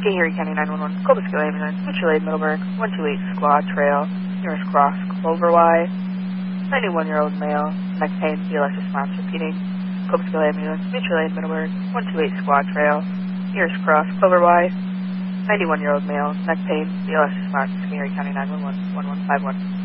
King Erie County 911, Cobleskill Ambulance, Mutual Aid Middleburg, 128 Squaw Trail, nearest cross, Clover Y, 91-year-old male, neck pain, BLS response repeating, Cobleskill Ambulance, Mutual Aid Middleburg, 128 Squaw Trail, nearest cross, Clover Y, 91-year-old male, neck pain, BLS response, King Erie County 911, 1151.